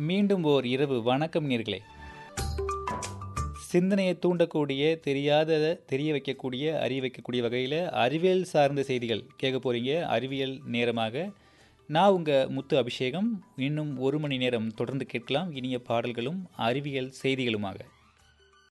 மீண்டும் ஓர் இரவு வணக்கம் நேர்களே. சிந்தனையை தூண்டக்கூடிய, தெரியாததை தெரிய வைக்கக்கூடிய, அறிய வைக்கக்கூடிய வகையில் அறிவியல் சார்ந்த செய்திகள் கேட்க போகிறீங்க. அறிவியல் நேரமாக நான் உங்கள் முத்து அபிஷேகம். இன்னும் 1 மணி நேரம் தொடர்ந்து கேட்கலாம் இனிய பாடல்களும் அறிவியல் செய்திகளுமாக.